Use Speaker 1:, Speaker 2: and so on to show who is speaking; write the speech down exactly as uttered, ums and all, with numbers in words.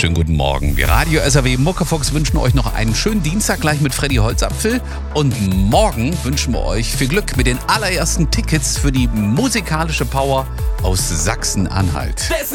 Speaker 1: wunderschönen guten Morgen. Wir Radio S R W Muckefuchs wünschen euch noch einen schönen Dienstag gleich mit Freddy Holzapfel. Und morgen wünschen wir euch viel Glück mit den allerersten Tickets für die musikalische Power aus Sachsen-Anhalt.